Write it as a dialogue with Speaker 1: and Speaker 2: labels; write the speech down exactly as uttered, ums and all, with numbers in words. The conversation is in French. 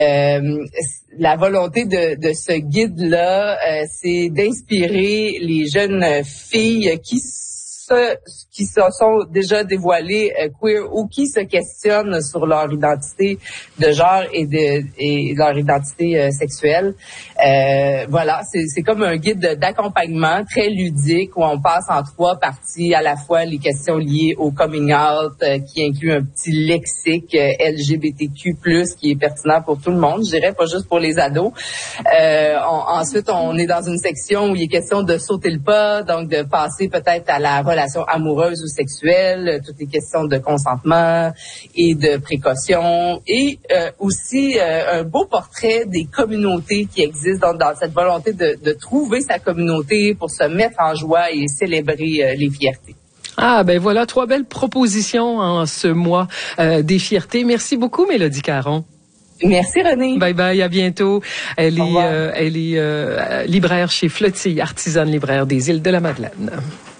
Speaker 1: Euh, la volonté de, de ce guide-là, euh, c'est d'inspirer les jeunes filles qui se, qui se sont déjà dévoilées euh, queer ou qui se questionnent sur leur identité de genre et de et leur identité euh, sexuelle. Euh, voilà, c'est, c'est comme un guide d'accompagnement très ludique où on passe en trois parties, à la fois les questions liées au coming out euh, qui inclut un petit lexique euh, L G B T Q plus, qui est pertinent pour tout le monde, je dirais, pas juste pour les ados. Euh, on, ensuite, on est dans une section où il est question de sauter le pas, donc de passer peut-être à la relation amoureuse ou sexuelle, toutes les questions de consentement et de précaution, et euh, aussi euh, un beau portrait des communautés qui existent dans, dans cette volonté de, de trouver sa communauté pour se mettre en joie et célébrer euh, les fiertés.
Speaker 2: Ah, ben voilà, trois belles propositions en ce mois euh, des fiertés. Merci beaucoup, Mélodie Caron.
Speaker 1: Merci, René.
Speaker 2: Bye bye, à bientôt. Elle est, euh, elle est euh, libraire chez Flottille, artisane libraire des Îles de la Madeleine.